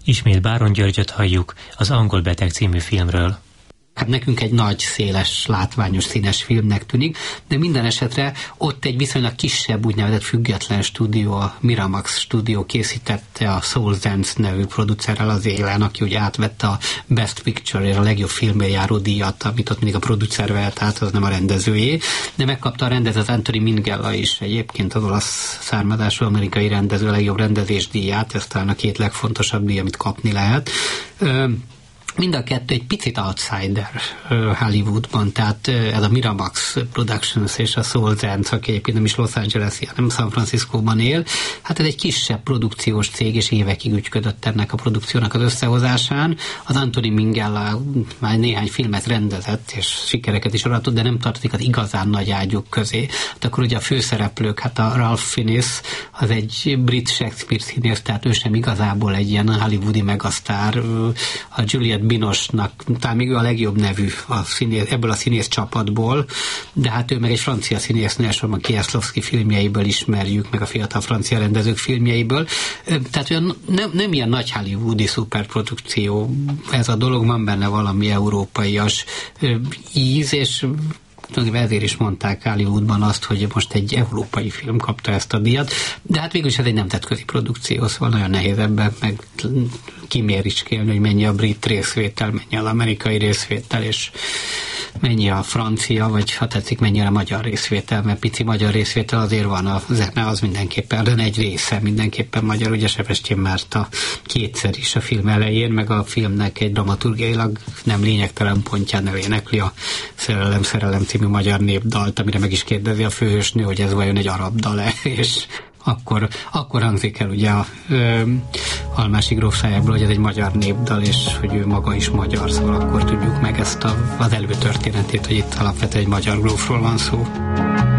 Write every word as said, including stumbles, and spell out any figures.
Ismét Báron Györgyöt halljuk az Angol beteg című filmről. Hát nekünk egy nagy, széles, látványos, színes filmnek tűnik, de minden esetre ott egy viszonylag kisebb, úgynevezett független stúdió, a Miramax stúdió készítette a Soul Dance nevű producerrel az élen, aki ugye átvette a Best Picture és a legjobb filmben járó díjat, amit ott mindig a producer vett át, az nem a rendezőjé, de megkapta a rendezőt Anthony Minghella is, egyébként az olasz származású amerikai rendező a legjobb rendezés díját, ez talán a két legfontosabb díj, amit kapni lehet. Mind a kettő egy picit outsider Hollywoodban, tehát ez a Miramax Productions és a Soul Dance, aki egyébként nem is Los Angeles-i, hanem San Franciscóban él, hát ez egy kisebb produkciós cég, és évekig ügyködött ennek a produkciónak az összehozásán. Az Anthony Minghella már néhány filmet rendezett, és sikereket is aratott, de nem tartozik az igazán nagy ágyuk közé. Hát akkor ugye a főszereplők, hát a Ralph Fiennes, az egy brit Shakespeare színész, tehát ő sem igazából egy ilyen hollywoodi megasztár, a Juliette Binoche-nak, talán még ő a legjobb nevű a színész, ebből a színész csapatból, de hát ő meg egy francia színésznő, elsősorban Kieslowski filmjeiből ismerjük, meg a fiatal francia rendezők filmjeiből. Tehát olyan nem, nem ilyen nagy hollywoodi szuperprodukció ez a dolog, van benne valami európaias íz, és ezért is mondták Hollywoodban azt, hogy most egy európai film kapta ezt a díjat, de hát végülis ez egy nemzetközi produkció, szóval nagyon nehéz ebben meg kiméricskélni, hogy mennyi a brit részvétel, mennyi az amerikai részvétel, és mennyi a francia, vagy ha tetszik, mennyi a magyar részvétel, mert pici magyar részvétel azért van, a zene az mindenképpen, de egy része mindenképpen magyar, ugye Sebestyén Márta kétszer is a film elején, meg a filmnek egy dramaturgiailag nem lényegtelen pontján énekli a Szerelem, Szerelem című magyar népdalt, amire meg is kérdezi a főhősnő, hogy ez vajon egy arab dal-e, és akkor, akkor hangzik el ugye a ö, Almási grófságából, hogy ez egy magyar népdal, és hogy ő maga is magyar, szóval akkor tudjuk meg ezt a, az előtörténetét, hogy itt alapvetően egy magyar grófról van szó.